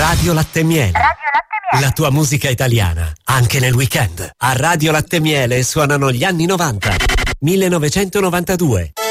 Radio Latte Miele. La tua musica italiana, anche nel weekend. A Radio Latte Miele suonano gli anni 90. 1992.